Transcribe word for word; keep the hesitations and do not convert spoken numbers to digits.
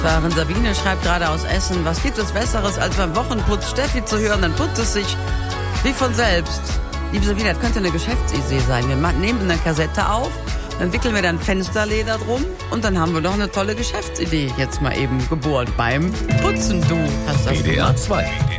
Nachbarin Sabine schreibt gerade aus Essen, was gibt es Besseres, als beim Wochenputz Steffi zu hören, dann putzt es sich wie von selbst. Liebe Sabine, das könnte eine Geschäftsidee sein. Wir nehmen eine Kassette auf, dann wickeln wir dann Fensterleder drum und dann haben wir doch eine tolle Geschäftsidee jetzt mal eben geboren beim Putzen. Du hast das W D R zwei